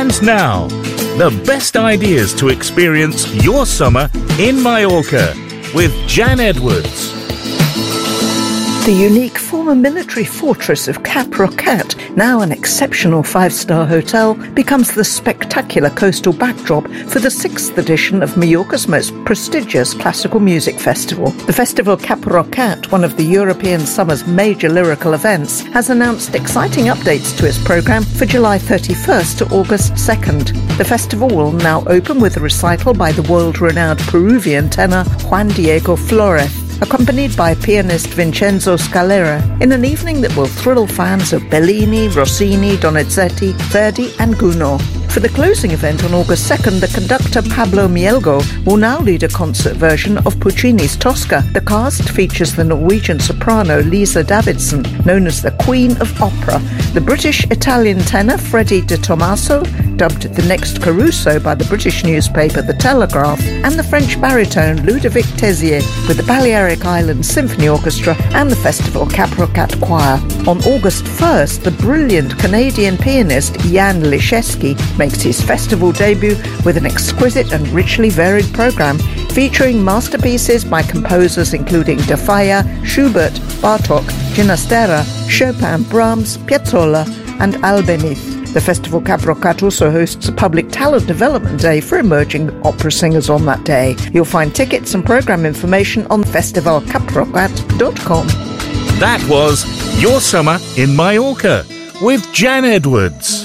And now, the best ideas to experience your summer in Mallorca with Jan Edwards. The unique former military fortress of Cap Roquet, now an exceptional five-star hotel, becomes the spectacular coastal backdrop for the 6th edition of Mallorca's most prestigious classical music festival. The festival Cap Roquet, one of the European summer's major lyrical events, has announced exciting updates to its programme for July 31st to August 2nd. The festival will now open with a recital by the world-renowned Peruvian tenor Juan Diego Flórez, accompanied by pianist Vincenzo Scalera, in an evening that will thrill fans of Bellini, Rossini, Donizetti, Verdi and Gounod. For the closing event on August 2nd, the conductor Pablo Mielgo will now lead a concert version of Puccini's Tosca. The cast features the Norwegian soprano Lisa Davidson, known as the Queen of Opera, the British-Italian tenor Freddie De Tomaso, dubbed the next Caruso by the British newspaper The Telegraph, and the French baritone Ludovic Tezier with the Balearic Islands Symphony Orchestra and the festival Cap Roquet Choir. On August 1st, the brilliant Canadian pianist Jan Liszewski makes his festival debut with an exquisite and richly varied programme featuring masterpieces by composers including De Falla, Schubert, Bartók, Ginastera, Chopin, Brahms, Piazzolla and Albéniz. The festival Cap Roquet also hosts a public talent development day for emerging opera singers on that day. You'll find tickets and programme information on festivalcaproquet.com. That was Your Summer in Mallorca with Jan Edwards.